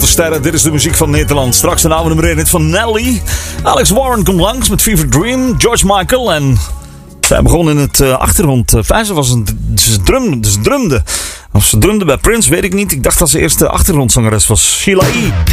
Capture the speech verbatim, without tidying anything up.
sterren. Dit is de muziek van Nederland. Straks een oude nummer één hit van Nelly. Alex Warren komt langs met Fever Dream. George Michael. En zij begon in het uh, achtergrond. Uh, ze, was een, ze, drum, ze drumde. Of ze drumde bij Prince, weet ik niet. Ik dacht dat ze eerst de achtergrondzangeres was. Sheila E.